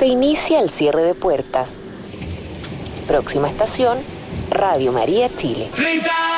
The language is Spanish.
Se inicia el cierre de puertas. Próxima estación, Radio María Chile.